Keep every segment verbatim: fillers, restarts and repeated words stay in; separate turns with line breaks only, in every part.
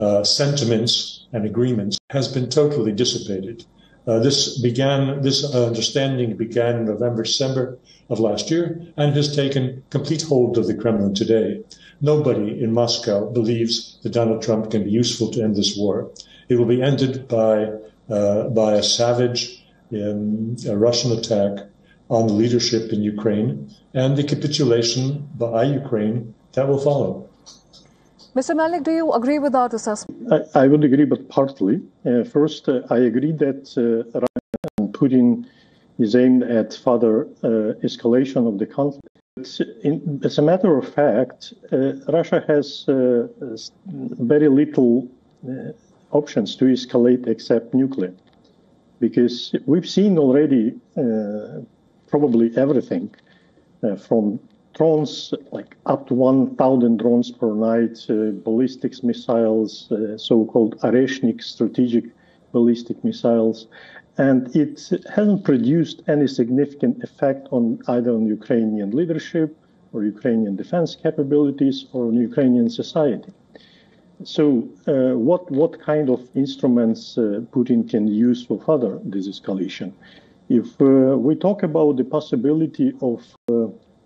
uh, sentiments and agreements has been totally dissipated. Uh, this began, this understanding began in November, December of last year and has taken complete hold of the Kremlin today. Nobody in Moscow believes that Donald Trump can be useful to end this war. It will be ended by, uh, by a savage um, a Russian attack on the leadership in Ukraine and the capitulation by Ukraine that will follow.
Mister Melnick, do you agree with that assessment?
I, I would agree, but partly. Uh, first, uh, I agree that uh, Russia and Putin is aimed at further uh, escalation of the conflict. In, as a matter of fact, uh, Russia has uh, very little uh, options to escalate except nuclear, because we've seen already uh, probably everything uh, from drones, like up to one thousand drones per night, uh, ballistics missiles, uh, so-called Oreshnik strategic ballistic missiles, and it hasn't produced any significant effect on either on Ukrainian leadership or Ukrainian defense capabilities or on Ukrainian society. So uh, what, what kind of instruments uh, Putin can use for further de-escalation? If uh, we talk about the possibility of uh,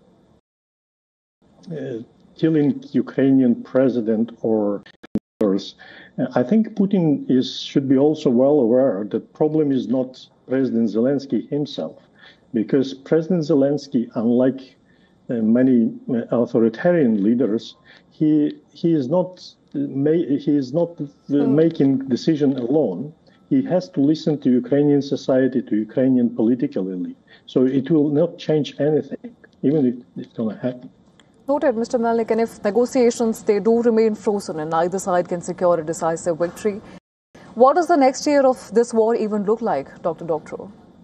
Uh, killing Ukrainian president or others, I think Putin is should be also well aware that problem is not President Zelensky himself, because President Zelensky, unlike uh, many authoritarian leaders, he he is not ma- he is not uh, making decision alone. He has to listen to Ukrainian society, to Ukrainian political elite. So it will not change anything, even if it's going to happen.
Noted, Mister Melnick, and if negotiations, they do remain frozen and neither side can secure a decisive victory, what does the next year of this war even look like, Doctor Doctorow?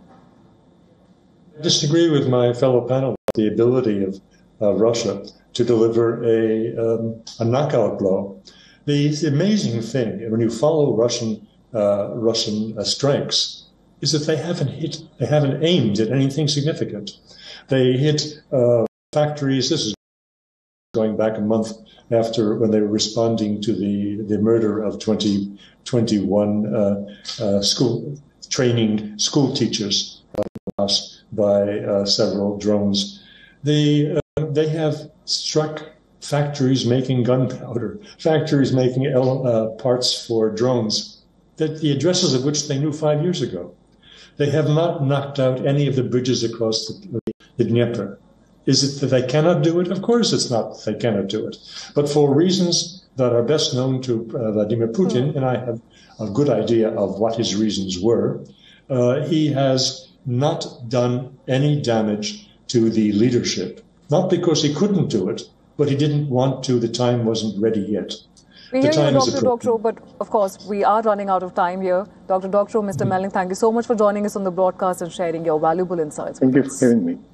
I disagree with my fellow panel about the ability of uh, Russia to deliver a, um, a knockout blow. The, the amazing thing, when you follow Russian, uh, Russian uh, strengths, is that they haven't hit, they haven't aimed at anything significant. They hit uh, factories. This is going back a month after when they were responding to the, the murder of twenty, twenty-one uh, uh, school training school teachers uh, by uh, several drones. They, uh, they have struck factories making gunpowder, factories making uh, parts for drones, that the addresses of which they knew five years ago. They have not knocked out any of the bridges across the, the Dnieper. Is it that they cannot do it? Of course it's not that they cannot do it. But for reasons that are best known to uh, Vladimir Putin, and I have a good idea of what his reasons were, uh, he has not done any damage to the leadership. Not because he couldn't do it, but he didn't want to. The time wasn't ready yet.
We hear you, Doctor Doctorow, but of course we are running out of time here. Doctor Doctorow, Mister Mm-hmm. Melnick, thank you so much for joining us on the broadcast and sharing your valuable insights.
Thank you for having me.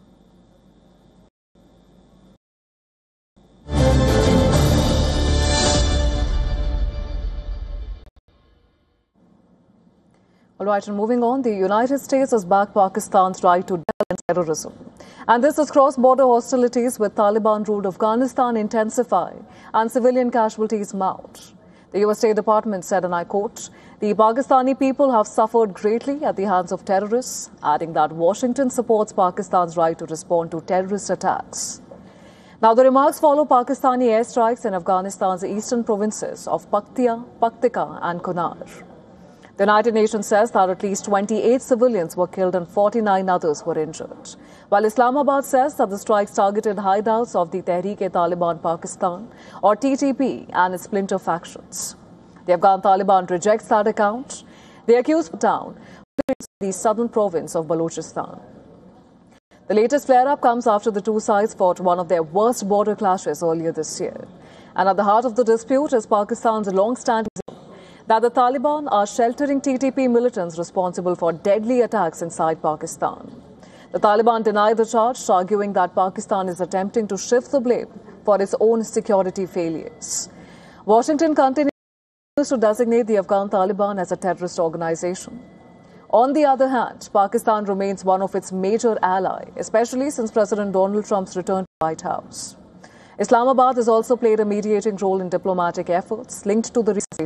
All right, and moving on, the United States has backed Pakistan's right to deal in terrorism. And this as cross-border hostilities with Taliban-ruled Afghanistan intensify and civilian casualties mount. The U S State Department said, and I quote, "The Pakistani people have suffered greatly at the hands of terrorists," adding that Washington supports Pakistan's right to respond to terrorist attacks. Now, the remarks follow Pakistani airstrikes in Afghanistan's eastern provinces of Paktia, Paktika and Kunar. The United Nations says that at least twenty-eight civilians were killed and forty-nine others were injured, while Islamabad says that the strikes targeted hideouts of the Tehreek-e-Taliban Pakistan, or T T P, and its splinter factions. The Afghan Taliban rejects that account. They accuse town the southern province of Balochistan. The latest flare-up comes after the two sides fought one of their worst border clashes earlier this year. And at the heart of the dispute is Pakistan's long-standing that the Taliban are sheltering T T P militants responsible for deadly attacks inside Pakistan. The Taliban denied the charge, arguing that Pakistan is attempting to shift the blame for its own security failures. Washington continues to designate the Afghan Taliban as a terrorist organization. On the other hand, Pakistan remains one of its major allies, especially since President Donald Trump's return to the White House. Islamabad has also played a mediating role in diplomatic efforts linked to the recent